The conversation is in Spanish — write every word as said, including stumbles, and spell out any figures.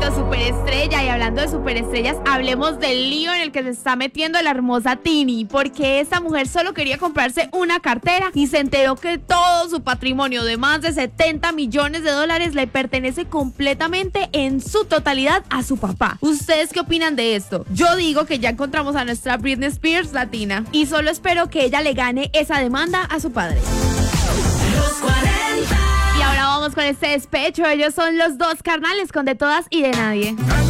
Exacto, superestrella. Y hablando de superestrellas, hablemos del lío en el que se está metiendo la hermosa Tini, porque esta mujer solo quería comprarse una cartera y se enteró que todo su patrimonio de más de setenta millones de dólares le pertenece completamente en su totalidad a su papá. ¿Ustedes qué opinan de esto? Yo digo que ya encontramos a nuestra Britney Spears latina y solo espero que ella le gane esa demanda a su padre. Los cuarenta. Y ahora vamos con este despecho. Ellos son los dos carnales con De Todas y de Nadie.